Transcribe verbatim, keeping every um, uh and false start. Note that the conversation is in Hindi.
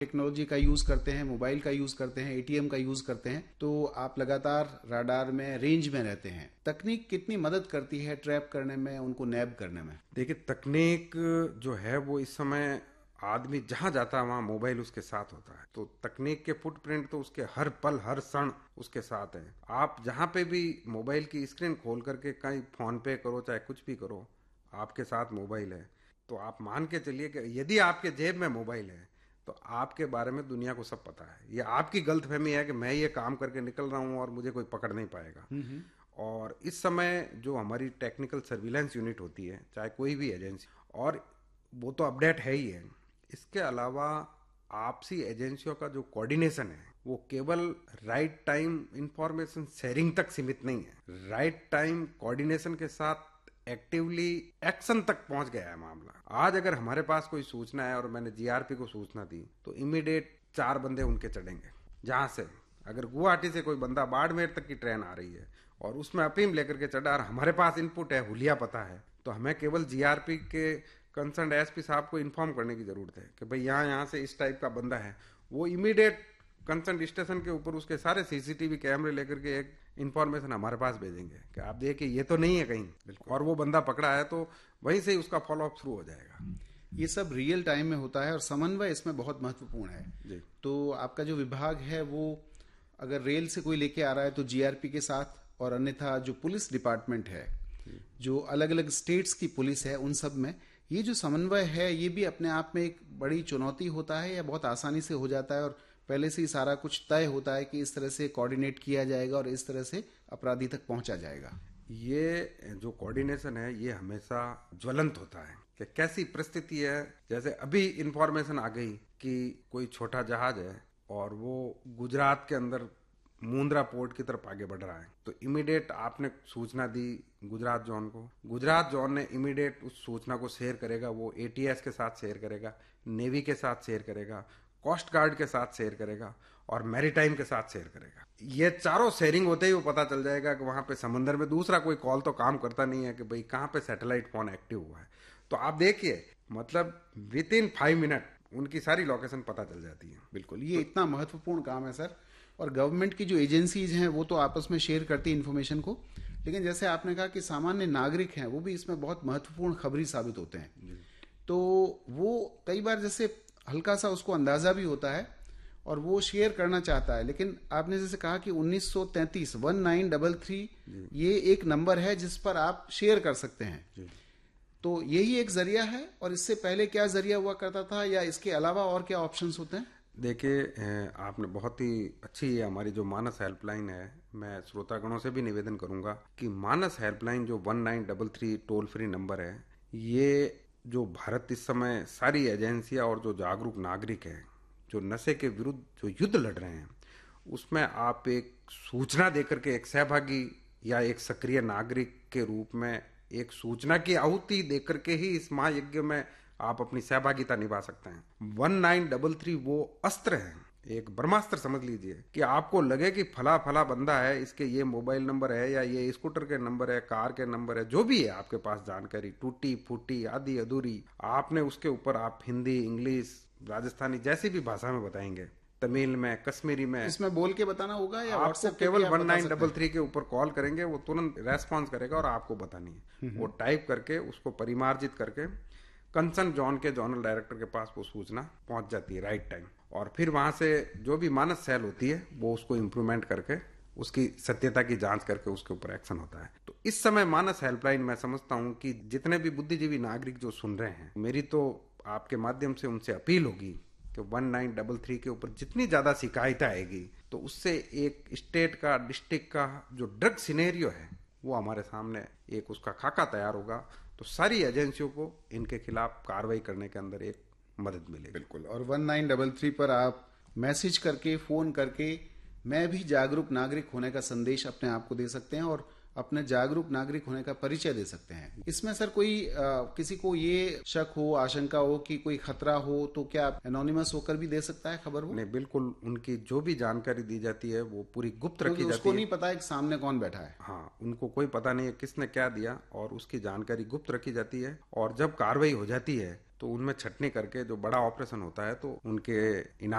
टेक्नोलॉजी का यूज करते हैं, मोबाइल का यूज करते हैं, एटीएम का यूज करते हैं, तो आप लगातार राडार में, रेंज में रहते हैं। तकनीक कितनी मदद करती है ट्रैप करने में, उनको नैब करने में? देखिए, तकनीक जो है वो इस समय आदमी जहां जाता है वहां मोबाइल उसके साथ होता है, तो तकनीक के फुटप्रिंट तो उसके हर पल हर क्षण उसके साथ है। आप जहां पे भी मोबाइल की स्क्रीन खोल करके कहीं फोन पे करो चाहे कुछ भी करो, आपके साथ मोबाइल है। तो आप मान के चलिए कि यदि आपके जेब में मोबाइल है तो आपके बारे में दुनिया को सब पता है। ये आपकी गलतफहमी है कि मैं ये काम करके निकल रहा हूं और मुझे कोई पकड़ नहीं पाएगा। और इस समय जो हमारी टेक्निकल सर्विलेंस यूनिट होती है, चाहे कोई भी एजेंसी, और वो तो अपडेट है ही है, इसके अलावा आपसी एजेंसियों का जो कोऑर्डिनेशन है वो केवल राइट टाइम इंफॉर्मेशन शेयरिंग तक सीमित नहीं है, राइट टाइम कोऑर्डिनेशन के साथ एक्टिवली एक्शन तक पहुंच गया है मामला। आज अगर हमारे पास कोई सूचना है और मैंने जीआरपी को सूचना दी तो इमीडिएट चार बंदे उनके चढ़ेंगे। जहां से अगर गुवाहाटी से कोई बंदा बाड़मेर तक की ट्रेन आ रही है और उसमें अफीम लेकर के चढ़ा और हमारे पास इनपुट है, हुलिया पता है, तो हमें केवल जीआरपी के कंसर्न एसपी साहब को इन्फॉर्म करने की जरूरत है कि भाई यहाँ यहाँ से इस टाइप का बंदा है। वो इमीडिएट कंसर्न स्टेशन के ऊपर उसके सारे सीसीटीवी कैमरे लेकर के एक इन्फॉर्मेशन हमारे पास भेजेंगे कि आप देखिए ये तो नहीं है कहीं, और वो बंदा पकड़ा है तो वहीं से ही उसका फॉलो अप शुरू हो जाएगा। ये सब रियल टाइम में होता है और समन्वय इसमें बहुत महत्वपूर्ण है जी। तो आपका जो विभाग है वो अगर रेल से कोई लेके आ रहा है तो जीआरपी के साथ, और अन्यथा जो पुलिस डिपार्टमेंट है, जो अलग अलग स्टेट्स की पुलिस है, उन सब में ये जो समन्वय है ये भी अपने आप में एक बड़ी चुनौती होता है या बहुत आसानी से हो जाता है और पहले से ही सारा कुछ तय होता है कि इस तरह से कोऑर्डिनेट किया जाएगा और इस तरह से अपराधी तक पहुंचा जाएगा? ये जो कोऑर्डिनेशन है ये हमेशा ज्वलंत होता है कि कैसी परिस्थिति है। जैसे अभी इंफॉर्मेशन आ गई कि कोई छोटा जहाज है और वो गुजरात के अंदर मुंद्रा पोर्ट की तरफ आगे बढ़ रहा है, तो इमीडिएट आपने सूचना दी गुजरात जोन को, गुजरात जोन ने इमीडिएट उस सूचना को शेयर करेगा, वो एटीएस के साथ शेयर करेगा, नेवी के साथ शेयर करेगा, कोस्ट गार्ड के साथ शेयर करेगा और मैरीटाइम के साथ शेयर करेगा। ये चारों शेयरिंग होते ही वो पता चल जाएगा कि वहां पे समंदर में दूसरा कोई कॉल तो काम करता नहीं है कि भाई कहां पे सैटेलाइट फोन एक्टिव हुआ है। तो आप देखिए, मतलब विद इन फाइव मिनट उनकी सारी लोकेशन पता चल जाती है। बिल्कुल, ये तो इतना महत्वपूर्ण काम है सर। और गवर्नमेंट की जो एजेंसीज हैं वो तो आपस में शेयर करती है इन्फॉर्मेशन को, लेकिन जैसे आपने कहा कि सामान्य नागरिक हैं वो भी इसमें बहुत महत्वपूर्ण खबरी साबित होते हैं। तो वो कई बार जैसे हल्का सा उसको अंदाजा भी होता है और वो शेयर करना चाहता है, लेकिन आपने जैसे कहा कि उन्नीस सौ तैंतीस वन नाइन डबल थ्री ये एक नंबर है जिस पर आप शेयर कर सकते हैं। तो यही एक जरिया है, और इससे पहले क्या जरिया हुआ करता था या इसके अलावा और क्या ऑप्शंस होते हैं? देखिए, आपने बहुत ही अच्छी हमारी जो मानस हेल्पलाइन है, मैं श्रोतागणों से भी निवेदन करूंगा कि मानस हेल्पलाइन जो one nine double three toll free number है, ये जो भारत इस समय सारी एजेंसियां और जो जागरूक नागरिक हैं जो नशे के विरुद्ध जो युद्ध लड़ रहे हैं, उसमें आप एक सूचना देकर के एक सहभागी या एक सक्रिय नागरिक के रूप में एक सूचना की आहुति देकर के ही इस महायज्ञ में आप अपनी सहभागिता निभा सकते हैं। वन नाइन डबल थ्री वो अस्त्र है, एक ब्रह्मास्त्र समझ लीजिए कि आपको लगे कि फला फला बंदा है, इसके ये मोबाइल नंबर है या ये स्कूटर के नंबर है, कार के नंबर है, जो भी है आपके पास जानकारी टूटी फूटी आधी अधूरी, आपने उसके ऊपर आप हिंदी, इंग्लिश, राजस्थानी जैसी भी भाषा में बताएंगे, तमिल में, कश्मीरी में, इसमें बोल के बताना होगा या आपको केवल वन नाइन डबल थ्री के ऊपर कॉल करेंगे, वो तुरंत रेस्पॉन्स करेगा और आपको बतानी है। वो टाइप करके उसको परिमार्जित करके कंसर्न जोन के जोनल डायरेक्टर के पास वो सूचना पहुंच जाती है राइट टाइम, और फिर वहां से जो भी मानस सेल होती है वो उसको इम्प्रूवमेंट करके उसकी सत्यता की जांच करके उसके ऊपर एक्शन होता है। तो इस समय मानस हेल्पलाइन मैं समझता हूं कि जितने भी बुद्धिजीवी नागरिक जो सुन रहे हैं, मेरी तो आपके माध्यम से उनसे अपील होगी कि वन नाइन डबल थ्री के ऊपर जितनी ज्यादा शिकायत आएगी तो उससे एक स्टेट का, डिस्ट्रिक्ट का जो ड्रग सिनेरियो है वो हमारे सामने एक उसका खाका तैयार होगा, तो सारी एजेंसियों को इनके खिलाफ कार्रवाई करने के अंदर एक मदद मिलेगी। बिल्कुल, और वन नाइन डबल थ्री पर आप मैसेज करके, फोन करके मैं भी जागरूक नागरिक होने का संदेश अपने आप को दे सकते हैं और अपने जागरूक नागरिक होने का परिचय दे सकते हैं। इसमें सर कोई आ, किसी को ये शक हो, आशंका हो कि कोई खतरा हो तो क्या एनोनिमस होकर भी दे सकता है खबर? वो नहीं, बिल्कुल, उनकी जो भी जानकारी दी जाती है वो पूरी गुप्त रखी जाती है। उसको नहीं पता है कि सामने कौन बैठा है। हाँ, उनको कोई पता नहीं है किसने क्या दिया, और उसकी जानकारी गुप्त रखी जाती है। और जब कार्रवाई हो जाती है तो उनमें छटनी करके जो बड़ा ऑपरेशन होता है तो उनके इनाम